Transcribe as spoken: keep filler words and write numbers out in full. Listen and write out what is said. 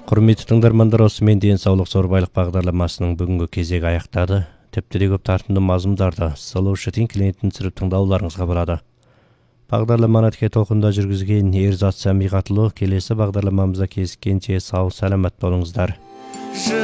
Құрметті тыңдармандар, осымен денсаулық зорбайлық бағдарламасының бүгінгі кезегі аяқтады. Тіпті де көп тартымды мазмұндарды Solution клиентін түсіріп тыңдауларыңызға болады. Бағдарламаны тіке толқында жүргізген Ерзат Сәмиғатұлы, келесі бағдарламамызда кездескенше сау саламат болыңыздар.